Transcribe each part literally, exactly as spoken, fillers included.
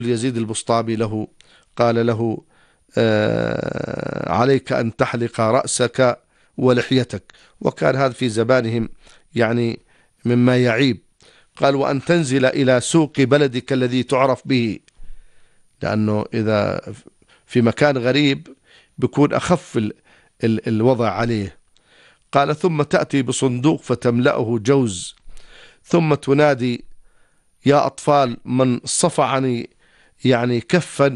يزيد البسطامي له قال له آه عليك أن تحلق رأسك ولحيتك، وكان هذا في زمانهم يعني مما يعيب. قال وأن تنزل إلى سوق بلدك الذي تعرف به، لأنه إذا في مكان غريب بيكون أخف ال ال الوضع عليه. قال ثم تأتي بصندوق فتملأه جوز، ثم تنادي يا أطفال من صفعني يعني كفا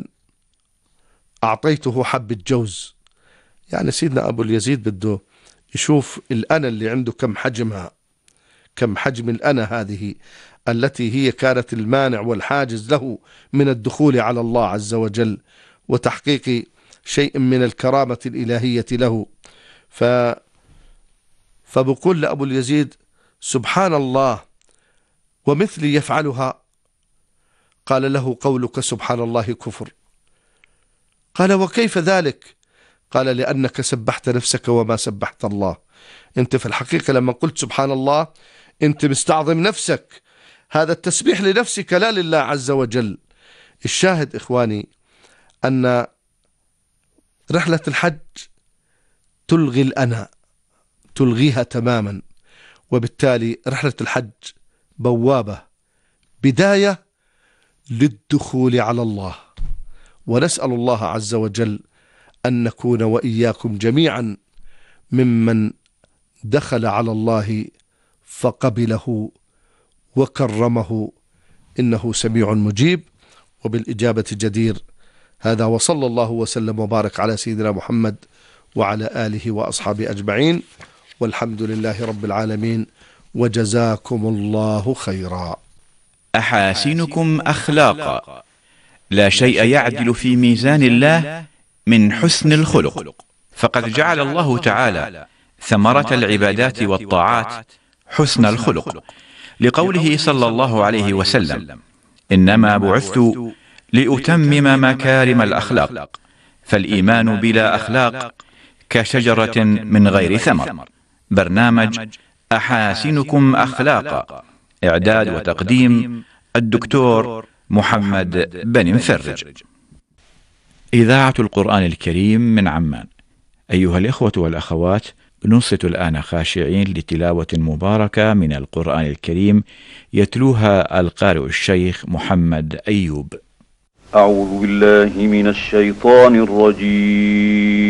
أعطيته حبة جوز. يعني سيدنا أبو اليزيد بده يشوف الأنا اللي عنده كم حجمها، كم حجم الأنا هذه التي هي كانت المانع والحاجز له من الدخول على الله عز وجل وتحقيق شيء من الكرامة الإلهية له. ف فبقول لأبو اليزيد سبحان الله ومثلي يفعلها. قال له قولك سبحان الله كفر. قال وكيف ذلك؟ قال لأنك سبحت نفسك وما سبحت الله. أنت في الحقيقة لما قلت سبحان الله أنت مستعظم نفسك، هذا التسبيح لنفسك لا لله عز وجل. الشاهد إخواني أن رحلة الحج تلغي الأنا، تلغيها تماما، وبالتالي رحلة الحج بوابة بداية للدخول على الله. ونسأل الله عز وجل أن نكون وإياكم جميعا ممن دخل على الله فقبله وكرمه، إنه سميع مجيب وبالإجابة جدير. هذا وصلى الله وسلم وبارك على سيدنا محمد وعلى آله وأصحابه أجمعين، والحمد لله رب العالمين، وجزاكم الله خيرا. أحاسنكم أخلاقا، لا شيء يعدل في ميزان الله من حسن الخلق، فقد جعل الله تعالى ثمرة العبادات والطاعات حسن الخلق، لقوله صلى الله عليه وسلم إنما بعثت لأتمم مكارم الأخلاق، فالإيمان بلا أخلاق كشجرة من غير ثمر. برنامج أحاسنكم أخلاقا، إعداد وتقديم الدكتور محمد بن مفرج. إذاعة القرآن الكريم من عمان. أيها الإخوة والأخوات، ننصت الآن خاشعين لتلاوة مباركة من القرآن الكريم يتلوها القارئ الشيخ محمد أيوب. أعوذ بالله من الشيطان الرجيم.